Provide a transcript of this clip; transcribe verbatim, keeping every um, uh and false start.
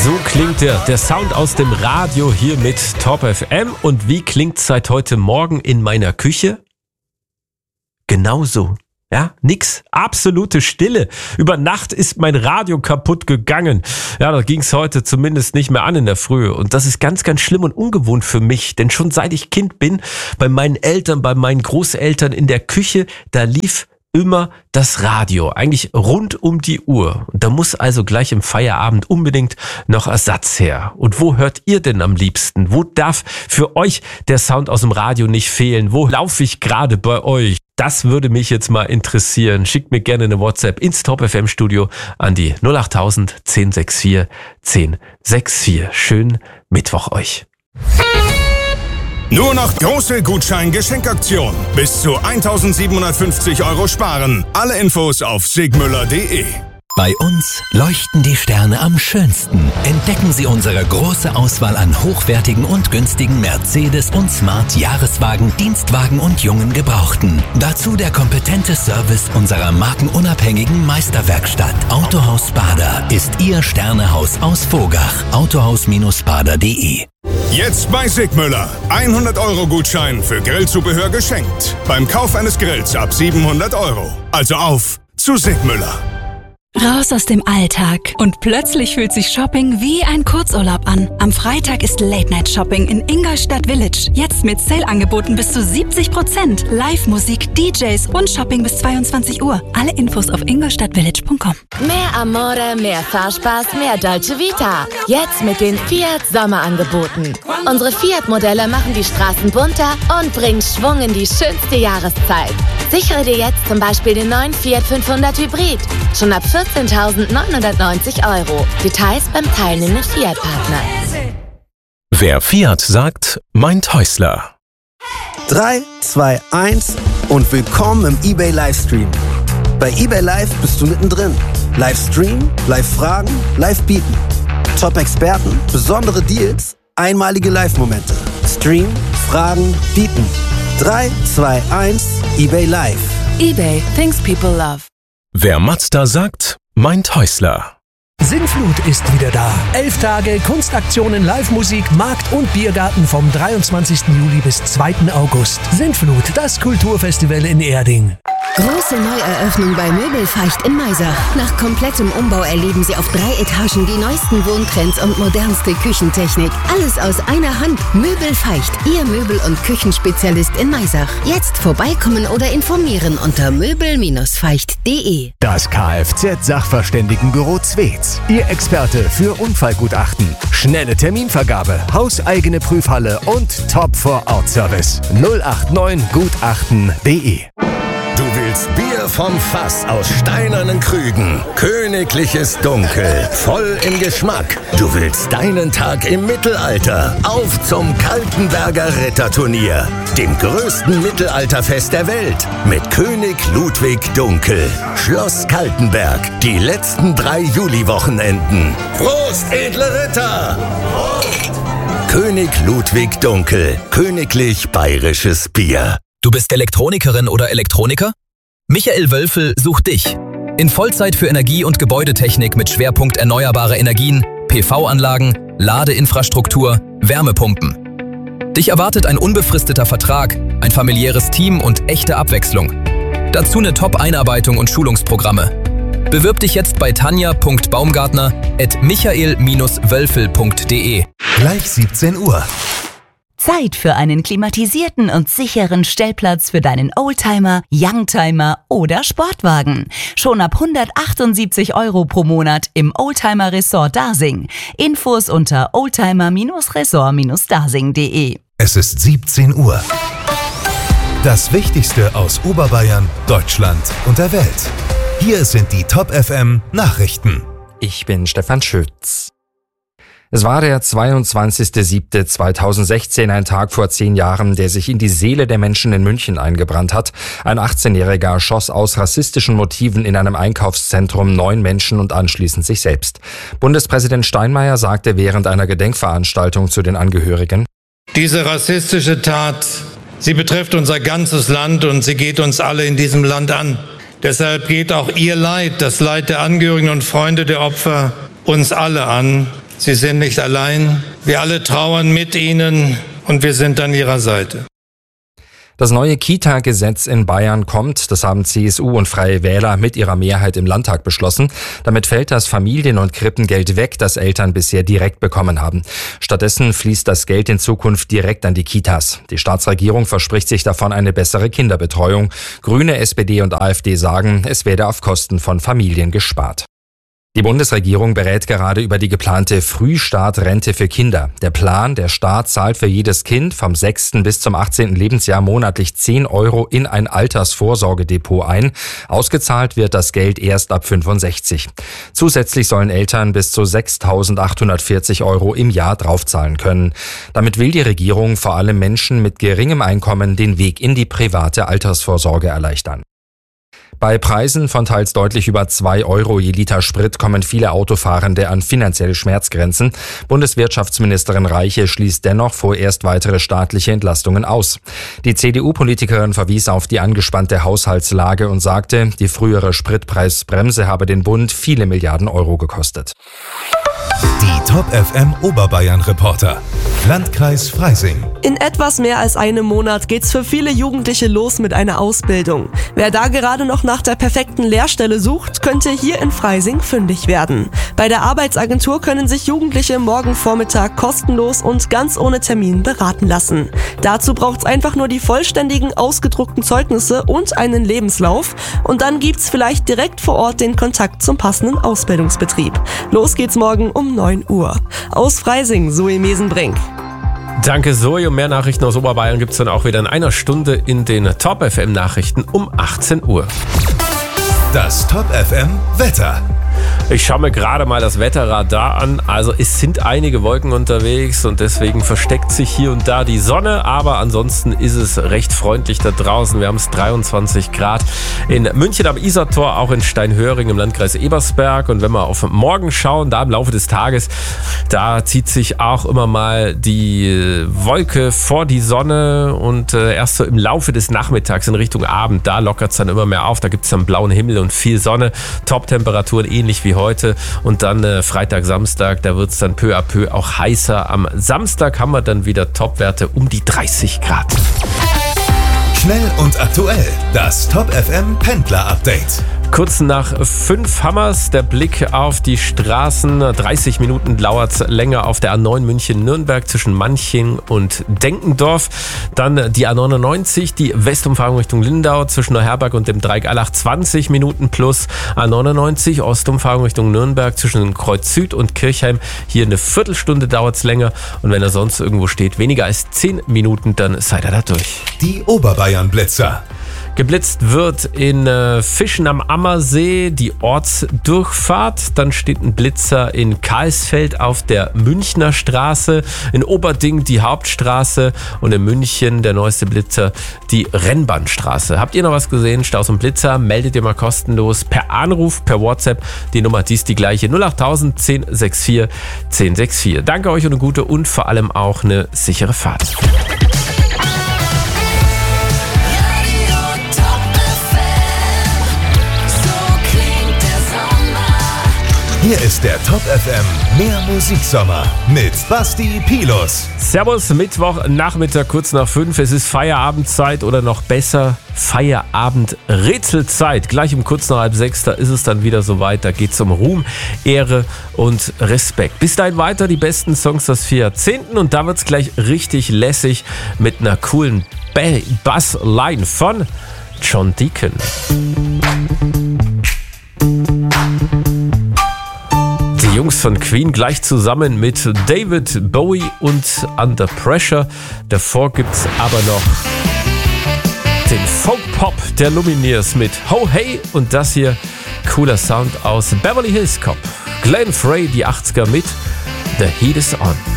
So klingt der, der Sound aus dem Radio hier mit Top F M. Und wie klingt's seit heute Morgen in meiner Küche? Genauso. Ja, nix. Absolute Stille. Über Nacht ist mein Radio kaputt gegangen. Ja, da ging's heute zumindest nicht mehr an in der Früh. Und das ist ganz, ganz schlimm und ungewohnt für mich. Denn schon seit ich Kind bin, bei meinen Eltern, bei meinen Großeltern in der Küche, da lief immer das Radio, eigentlich rund um die Uhr. Und da muss also gleich im Feierabend unbedingt noch Ersatz her. Und wo hört ihr denn am liebsten? Wo darf für euch der Sound aus dem Radio nicht fehlen? Wo laufe ich gerade bei euch? Das würde mich jetzt mal interessieren. Schickt mir gerne eine WhatsApp ins Top F M Studio an die null acht tausend zehn sechs vier zehn sechs vier. Schönen Mittwoch euch. Nur noch große Gutschein-Geschenkaktion. Bis zu eintausendsiebenhundertfünfzig Euro sparen. Alle Infos auf sigmüller punkt de. Bei uns leuchten die Sterne am schönsten. Entdecken Sie unsere große Auswahl an hochwertigen und günstigen Mercedes- und Smart-Jahreswagen, Dienstwagen und jungen Gebrauchten. Dazu der kompetente Service unserer markenunabhängigen Meisterwerkstatt. Autohaus Bader ist Ihr Sternehaus aus Vogach. autohaus Bader punkt de. Jetzt bei Sigmüller. hundert Euro Gutschein für Grillzubehör geschenkt. Beim Kauf eines Grills ab siebenhundert Euro. Also auf zu Sigmüller. Raus aus dem Alltag und plötzlich fühlt sich Shopping wie ein Kurzurlaub an. Am Freitag ist Late-Night-Shopping in Ingolstadt Village. Jetzt mit Sale-Angeboten bis zu siebzig Prozent. Live-Musik, D Js und Shopping bis zweiundzwanzig Uhr. Alle Infos auf ingolstadtvillage punkt com. Mehr Amore, mehr Fahrspaß, mehr Dolce Vita. Jetzt mit den Fiat Sommerangeboten. Unsere Fiat-Modelle machen die Straßen bunter und bringen Schwung in die schönste Jahreszeit. Sichere dir jetzt zum Beispiel den neuen Fiat fünfhundert Hybrid. Schon ab vierzehntausendneunhundertneunzig Euro. Details beim teilnehmenden Fiat-Partner. Wer Fiat sagt, meint Häusler. drei, zwei, eins und willkommen im eBay Livestream. Bei eBay Live bist du mittendrin. Livestream, Live-Fragen, Live-Bieten. Top-Experten, besondere Deals, einmalige Live-Momente. Stream, Fragen, Bieten. drei, zwei, eins, eBay Live. eBay, things people love. Wer Mazda sagt, meint Häusler. Sinnflut ist wieder da. Elf Tage Kunstaktionen, Live-Musik, Markt und Biergarten vom dreiundzwanzigsten Juli bis zweiten August. Sinnflut, das Kulturfestival in Erding. Große Neueröffnung bei Möbelfeicht in Maisach. Nach komplettem Umbau erleben Sie auf drei Etagen die neuesten Wohntrends und modernste Küchentechnik. Alles aus einer Hand. Möbelfeicht, Ihr Möbel- und Küchenspezialist in Maisach. Jetzt vorbeikommen oder informieren unter möbel feicht punkt de. Das Kfz-Sachverständigenbüro Zwetz. Ihr Experte für Unfallgutachten. Schnelle Terminvergabe, hauseigene Prüfhalle und Top-Vor-Ort-Service. null acht neun gutachten punkt de. Du willst Bier vom Fass aus steinernen Krügen. Königliches Dunkel, voll im Geschmack. Du willst deinen Tag im Mittelalter. Auf zum Kaltenberger Ritterturnier, dem größten Mittelalterfest der Welt. Mit König Ludwig Dunkel. Schloss Kaltenberg, die letzten drei Juliwochenenden. Prost, edle Ritter! Prost! König Ludwig Dunkel, königlich bayerisches Bier. Du bist Elektronikerin oder Elektroniker? Michael Wölfel sucht dich. In Vollzeit für Energie- und Gebäudetechnik mit Schwerpunkt erneuerbare Energien, P V-Anlagen, Ladeinfrastruktur, Wärmepumpen. Dich erwartet ein unbefristeter Vertrag, ein familiäres Team und echte Abwechslung. Dazu eine Top-Einarbeitung und Schulungsprogramme. Bewirb dich jetzt bei tanja punkt baumgartner at michael wölfel punkt de. Gleich siebzehn Uhr. Zeit für einen klimatisierten und sicheren Stellplatz für deinen Oldtimer, Youngtimer oder Sportwagen. Schon ab hundertachtundsiebzig Euro pro Monat im Oldtimer Resort Dasing. Infos unter oldtimer Resort Dasing punkt de. Es ist siebzehn Uhr. Das Wichtigste aus Oberbayern, Deutschland und der Welt. Hier sind die Top F M Nachrichten. Ich bin Stefan Schütz. Es war der zweiundzwanzigster siebter zweitausendsechzehn, ein Tag vor zehn Jahren, der sich in die Seele der Menschen in München eingebrannt hat. Ein achtzehnjähriger schoss aus rassistischen Motiven in einem Einkaufszentrum neun Menschen und anschließend sich selbst. Bundespräsident Steinmeier sagte während einer Gedenkveranstaltung zu den Angehörigen: Diese rassistische Tat, sie betrifft unser ganzes Land und sie geht uns alle in diesem Land an. Deshalb geht auch Ihr Leid, das Leid der Angehörigen und Freunde der Opfer, uns alle an. Sie sind nicht allein. Wir alle trauern mit Ihnen und wir sind an Ihrer Seite. Das neue Kita-Gesetz in Bayern kommt, das haben C S U und Freie Wähler mit ihrer Mehrheit im Landtag beschlossen. Damit fällt das Familien- und Krippengeld weg, das Eltern bisher direkt bekommen haben. Stattdessen fließt das Geld in Zukunft direkt an die Kitas. Die Staatsregierung verspricht sich davon eine bessere Kinderbetreuung. Grüne, S P D und AfD sagen, es werde auf Kosten von Familien gespart. Die Bundesregierung berät gerade über die geplante Frühstartrente für Kinder. Der Plan, der Staat zahlt für jedes Kind vom sechsten bis zum achtzehnten Lebensjahr monatlich zehn Euro in ein Altersvorsorgedepot ein. Ausgezahlt wird das Geld erst ab fünfundsechzig. Zusätzlich sollen Eltern bis zu sechstausendachthundertvierzig Euro im Jahr draufzahlen können. Damit will die Regierung vor allem Menschen mit geringem Einkommen den Weg in die private Altersvorsorge erleichtern. Bei Preisen von teils deutlich über zwei Euro je Liter Sprit kommen viele Autofahrende an finanzielle Schmerzgrenzen. Bundeswirtschaftsministerin Reiche schließt dennoch vorerst weitere staatliche Entlastungen aus. Die C D U-Politikerin verwies auf die angespannte Haushaltslage und sagte, die frühere Spritpreisbremse habe den Bund viele Milliarden Euro gekostet. Die Top F M Oberbayern Reporter. Landkreis Freising. In etwas mehr als einem Monat geht's für viele Jugendliche los mit einer Ausbildung. Wer da gerade noch nach der perfekten Lehrstelle sucht, könnte hier in Freising fündig werden. Bei der Arbeitsagentur können sich Jugendliche morgen Vormittag kostenlos und ganz ohne Termin beraten lassen. Dazu braucht's einfach nur die vollständigen ausgedruckten Zeugnisse und einen Lebenslauf. Und dann gibt's vielleicht direkt vor Ort den Kontakt zum passenden Ausbildungsbetrieb. Los geht's morgen um neun Uhr. Aus Freising, Zoe Mesenbrink. Danke Zoe, und mehr Nachrichten aus Oberbayern gibt's dann auch wieder in einer Stunde in den Top F M Nachrichten um achtzehn Uhr. Das Top F M Wetter. Ich schaue mir gerade mal das Wetterradar an. Also es sind einige Wolken unterwegs und deswegen versteckt sich hier und da die Sonne. Aber ansonsten ist es recht freundlich da draußen. Wir haben es dreiundzwanzig Grad in München am Isartor, auch in Steinhöring im Landkreis Ebersberg. Und wenn wir auf morgen schauen, da im Laufe des Tages, da zieht sich auch immer mal die Wolke vor die Sonne. Und äh, erst so im Laufe des Nachmittags in Richtung Abend, da lockert es dann immer mehr auf. Da gibt es dann blauen Himmel und viel Sonne. Top-Temperaturen ähnlich wie heute. Und dann äh, Freitag, Samstag, da wird es dann peu à peu auch heißer. Am Samstag haben wir dann wieder Topwerte um die dreißig Grad. Schnell und aktuell, das Top F M Pendler Update. Kurz nach fünf Hammers der Blick auf die Straßen. dreißig Minuten dauert es länger auf der A neun München-Nürnberg zwischen Manching und Denkendorf. Dann die A neunundneunzig, die Westumfahrung Richtung Lindau zwischen Neuherberg und dem Dreieck Allach zwanzig Minuten plus. A neunundneunzig, Ostumfahrung Richtung Nürnberg zwischen Kreuz Süd und Kirchheim. Hier eine Viertelstunde dauert es länger. Und wenn er sonst irgendwo steht, weniger als zehn Minuten, dann seid ihr da durch. Die Oberbayern Blitzer. Geblitzt wird in äh, Fischen am Ammersee die Ortsdurchfahrt. Dann steht ein Blitzer in Karlsfeld auf der Münchner Straße, in Oberding die Hauptstraße und in München der neueste Blitzer die Rennbahnstraße. Habt ihr noch was gesehen? Staus und Blitzer, meldet ihr mal kostenlos per Anruf, per WhatsApp. Die Nummer, die ist die gleiche, null achttausend zehn sechs vier zehn sechs vier. Danke euch und eine gute und vor allem auch eine sichere Fahrt. Hier ist der Top F M Mehr Musiksommer mit Basti Pilus. Servus, Mittwoch, Nachmittag kurz nach fünf. Es ist Feierabendzeit oder noch besser Feierabend-Rätselzeit. Gleich um kurz nach halb sechs, da ist es dann wieder soweit. Da geht es um Ruhm, Ehre und Respekt. Bis dahin weiter die besten Songs aus vier Jahrzehnten. Und da wird es gleich richtig lässig mit einer coolen ba- Bassline von John Deacon. Die Jungs von Queen gleich zusammen mit David Bowie und Under Pressure. Davor gibt's aber noch den Folk-Pop der Lumineers mit Ho Hey und das hier cooler Sound aus Beverly Hills Cop. Glenn Frey, die achtziger mit The Heat Is On.